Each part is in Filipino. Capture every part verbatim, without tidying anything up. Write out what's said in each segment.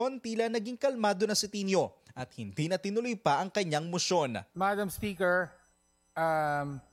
tila naging kalmado na si Tinio at hindi na tinuloy pa ang kanyang motion. Madam Speaker, um,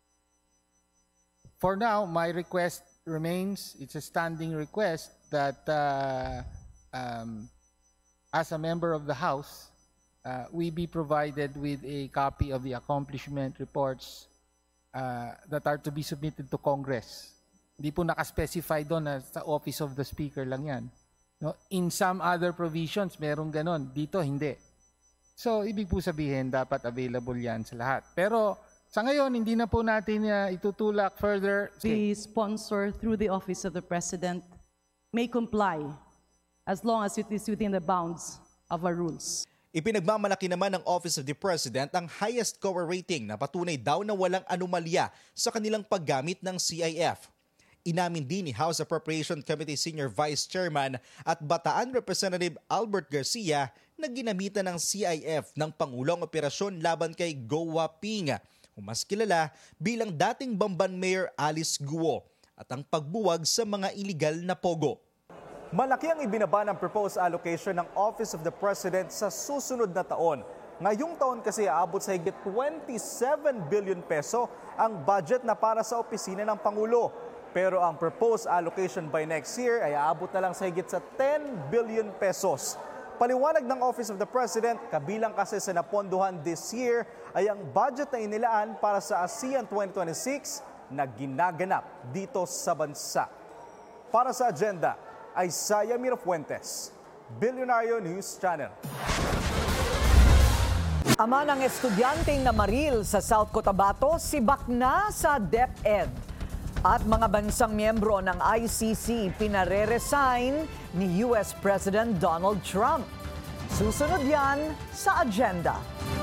for now, my request remains, it's a standing request that uh, um, as a member of the House, uh, we be provided with a copy of the accomplishment reports uh, that are to be submitted to Congress. Hindi po nakaspecify doon na sa Office of the Speaker lang yan. No? In some other provisions, merong ganon. Dito, hindi. So, ibig po sabihin, dapat available yan sa lahat. Pero, sa ngayon, hindi na po natin uh, itutulak further. The sponsor, through the Office of the President, may comply as long as it is within the bounds of our rules. Ipinagmamalaki naman ng Office of the President ang highest score rating na patunay daw na walang anomalya sa kanilang paggamit ng C I F. Inamin din ni House Appropriation Committee Senior Vice Chairman at Bataan Representative Albert Garcia na ginamitan ng C I F ng Pangulong operasyon laban kay Go Waping, o mas kilala bilang dating Bamban Mayor Alice Guo, at ang pagbuwag sa mga iligal na pogo. Malaki ang ibinaba ng proposed allocation ng Office of the President sa susunod na taon. Ngayong taon kasi aabot sa higit twenty-seven billion peso ang budget na para sa opisina ng Pangulo. Pero ang proposed allocation by next year ay aabot na lang sa higit sa ten billion pesos. Paliwanag ng Office of the President, kabilang kasi sa napondohan this year ay ang budget na inilaan para sa ASEAN twenty twenty-six na ginaganap dito sa bansa. Para sa agenda, Isaiah Mirafuentes, Billionario News Channel. Ama ng estudyanteng namaril sa South Cotabato, sibak na sa DepEd. At mga bansang miyembro ng I C C pinare-resign ni U S President Donald Trump. Susunod yan sa agenda.